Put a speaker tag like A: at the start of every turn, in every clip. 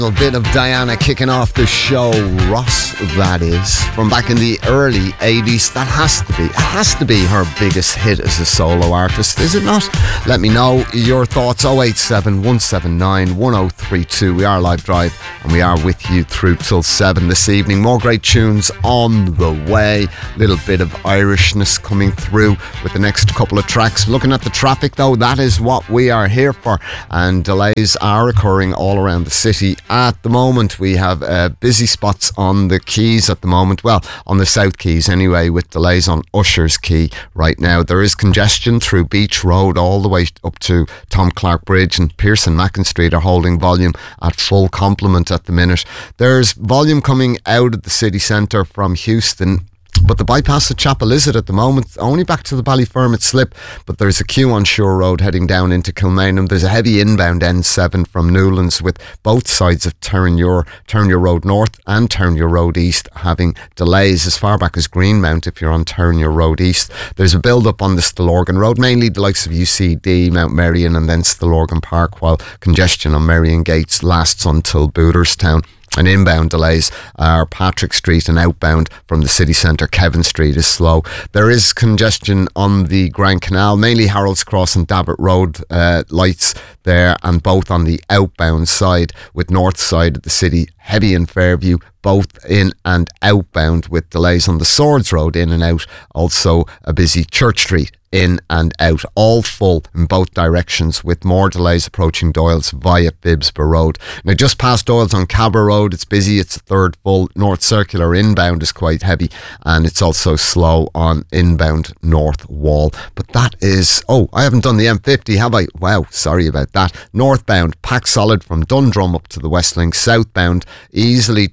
A: A bit of Diana kicking off the show. Ross, that is, from back in the early 80s. It has to be her biggest hit as a solo artist, is it not? Let me know your thoughts. 087 179 1032. We are live drive and we are with you through till 7 this evening. More great tunes on the way. Little bit of Irishness coming through with the next couple of tracks. Looking at the traffic though, that is what we are here for, and delays are occurring all around the city. At the moment, we have busy spots on the quays at the moment. Well, on the South Quays anyway, with delays on Usher's Quay right now. There is congestion through Beach Road all the way up to Tom Clark Bridge, and Pearson Mackin Street are holding volume at full complement at the minute. There's volume coming out of the city centre from Houston, but the bypass at Chapel is at the moment, only back to the Ballyfermot slip, but there's a queue on Shore Road heading down into Kilmainham. There's a heavy inbound N7 from Newlands, with both sides of Turnier Road North and Turnier Road East having delays as far back as Greenmount if you're on Turnier Road East. There's a build-up on the Stillorgan Road, mainly the likes of UCD, Mount Merrion and then Stillorgan Park, while congestion on Merrion Gates lasts until Booterstown. And inbound delays are Patrick Street, and outbound from the city centre Kevin Street is slow. There is congestion on the Grand Canal, mainly Harold's Cross and Dabbert Road lights there, and both on the outbound side, with north side of the city heavy in Fairview, both in and outbound, with delays on the Swords Road in and out. Also a busy Church Street in and out, all full in both directions, with more delays approaching Doyle's via Phibsborough Road. Now just past Doyle's on Cabra Road, it's busy, it's a third full. North Circular inbound is quite heavy, and it's also slow on inbound North Wall. But that is, I haven't done the M50, have I? Wow, sorry about that. Northbound, packed solid from Dundrum up to the West Link. Southbound, easily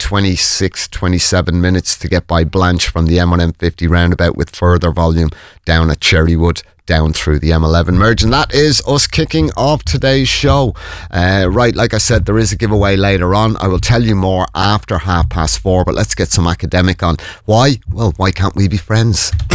A: 26-27 minutes to get by Blanche from the M1 M50 roundabout, with further volume down at Cherrywood, down through the M11 merge. And that is us kicking off today's show. Right, like I said, there is a giveaway later on. I will tell you more after 4:30, but let's get some Academic on. Why? Well, why can't we be friends?